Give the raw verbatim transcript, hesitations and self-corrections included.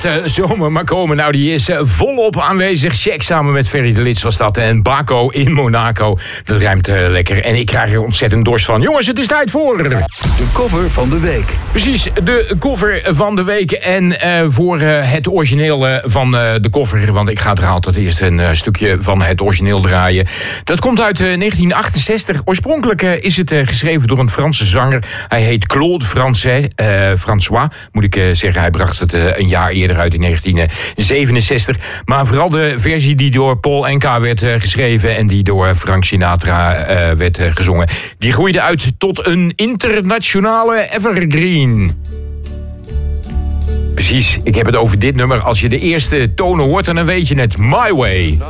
gaat de zomer maar komen. Nou, die is volop aanwezig. Check samen met Ferry de Lits was dat. En Baco in Monaco. Dat ruimt uh, lekker. En ik krijg er ontzettend dorst van. Jongens, het is tijd voor... De cover van de week. Precies, de cover van de week. En uh, voor uh, het origineel uh, van uh, de cover... want ik ga er altijd eerst een uh, stukje van het origineel draaien. Dat komt uit uh, negentien achtenzestig. Oorspronkelijk uh, is het uh, geschreven door een Franse zanger. Hij heet Claude Français, uh, François, moet ik uh, zeggen. Hij bracht het uh, een jaar eerder uit in negentien zevenenzestig. Maar vooral de versie die door Paul Anka werd uh, geschreven... en die door Frank Sinatra uh, werd uh, gezongen... die groeide uit tot een internationale evergreen. Precies, ik heb het over dit nummer. Als je de eerste tonen hoort, dan weet je het. My Way.